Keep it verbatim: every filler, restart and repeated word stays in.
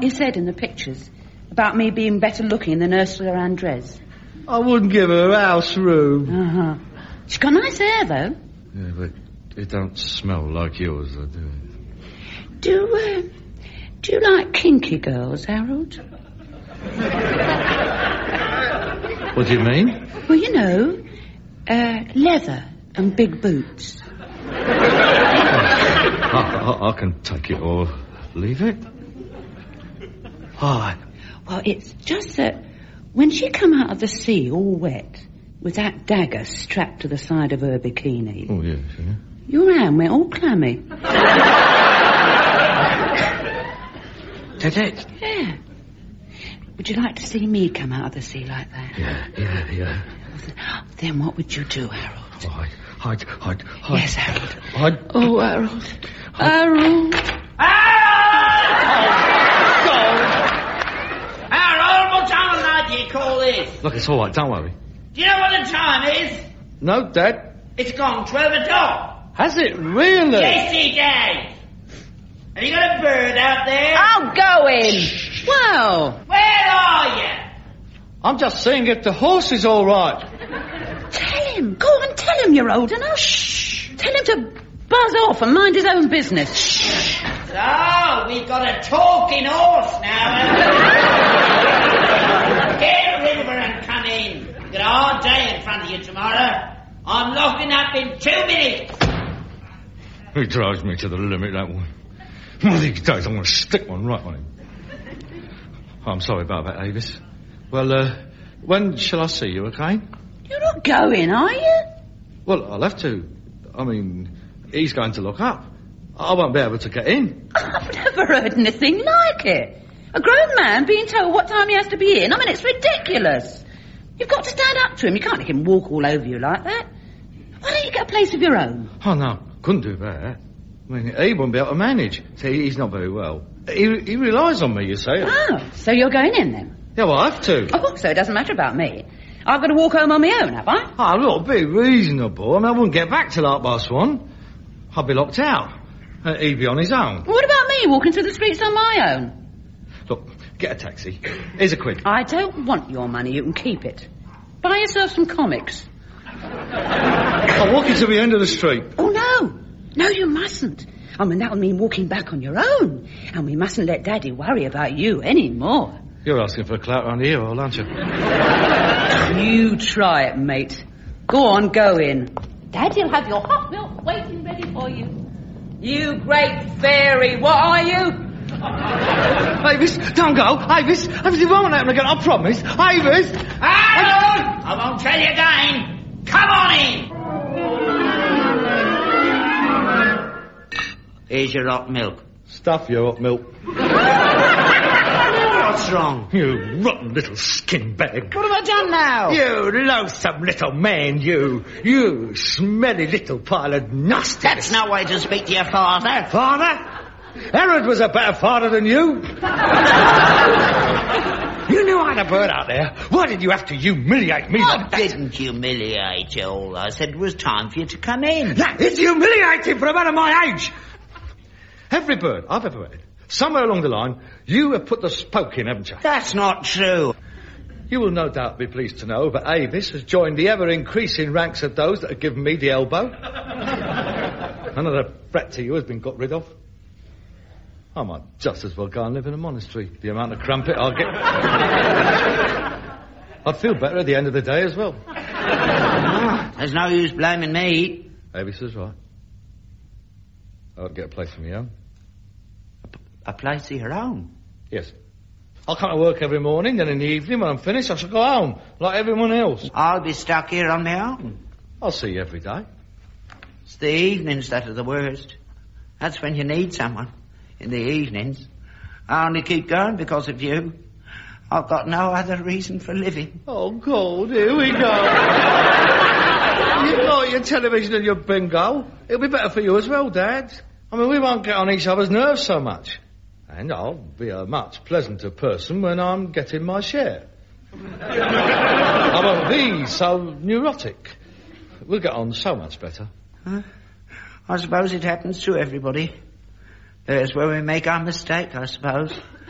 what you said in the pictures about me being better looking than Ursula Andress? I wouldn't give her a house room. Uh-huh. She's got nice hair, though. Yeah, but it don't smell like yours, though, do it? Do, uh, do you like kinky girls, Harold? What do you mean? Well, you know, uh, leather and big boots. I, I, I can take it or leave it. Why? Well, it's just that when she come out of the sea all wet, with that dagger strapped to the side of her bikini... Oh, yes, yeah. Your hand went all clammy. Did it? Yeah. Would you like to see me come out of the sea like that? Yeah, yeah, yeah. Then what would you do, Harold? Oh, hide, hide, hide, hide. Yes, Harold. Hide. Oh, Harold. Harold. Harold, what time of night do you call this? Look, it's all right, don't worry. Do you know what the time is? No, Dad. It's gone twelve o'clock. Has it really? Yes, it has. Have you got a bird out there? I'll go in. Well. Where are you? I'm just seeing if the horse is all right. Tell him. Go on, tell him you're old enough. Shh. Tell him to buzz off and mind his own business. Shh. So, we've got a talking horse now, haven't we? Get River and come in. You've got a hard day in front of you tomorrow. I'm locking up in two minutes. He drives me to the limit, that one. One of these days I'm going to stick one right on him. I'm sorry about that, Avis. Well, uh, when shall I see you, okay? You're not going, are you? Well, I'll have to. I mean, he's going to look up. I won't be able to get in. I've never heard anything like it. A grown man being told what time he has to be in. I mean, it's ridiculous. You've got to stand up to him. You can't let him walk all over you like that. Why don't you get a place of your own? Oh, no, couldn't do that. I mean, he wouldn't be able to manage. See, he's not very well. He, he relies on me, you see. Oh, so you're going in then? Yeah, well, I have to. Oh, so it doesn't matter about me. I've got to walk home on my own, have I? Oh, look, be reasonable. I mean, I wouldn't get back till half past one. I'd be locked out. And he'd be on his own. What about me walking through the streets on my own? Look, get a taxi. Here's a quid. I don't want your money. You can keep it. Buy yourself some comics. I'll walk you to the end of the street. Oh, no. No, you mustn't. I mean, that would mean walking back on your own. And we mustn't let Daddy worry about you anymore. You're asking for a clout around here, aren't you? You try it, mate. Go on, go in. Daddy'll have your hot milk waiting ready for you. You great fairy, what are you? Avis, don't go. Avis, Avis, it won't happen again, I promise. Avis! Harold! I won't tell you again. Come on in. Here's your hot milk. Stuff your hot milk. What's wrong? You rotten little skin bag. What have I done now? You loathsome little man, you. You smelly little pile of nastiness. That's no way to speak to your father. Father? Harold was a better father than you. You knew I had a bird out there. Why did you have to humiliate me I like that? didn't humiliate you. All I said it was time for you to come in. That is humiliating for a man of my age. Every bird I've ever had, somewhere along the line, you have put the spoke in, haven't you? That's not true. You will no doubt be pleased to know that Avis has joined the ever-increasing ranks of those that have given me the elbow. Another brat to you has been got rid of. I might just as well go and live in a monastery. The amount of crumpet I'll get. I'd feel better at the end of the day as well. Ah, there's no use blaming me. Avis was right. I ought to get a place for me own. A place of your own? Yes. I'll come to work every morning, then in the evening when I'm finished I shall go home, like everyone else. I'll be stuck here on my own. I'll see you every day. It's the evenings that are the worst. That's when you need someone. In the evenings. I only keep going because of you. I've got no other reason for living. Oh, God, here we go. You got your television and your bingo. It'll be better for you as well, Dad. I mean, we won't get on each other's nerves so much. And I'll be a much pleasanter person when I'm getting my share. I won't be so neurotic. We'll get on so much better. Huh? I suppose it happens to everybody. There's where we make our mistake, I suppose.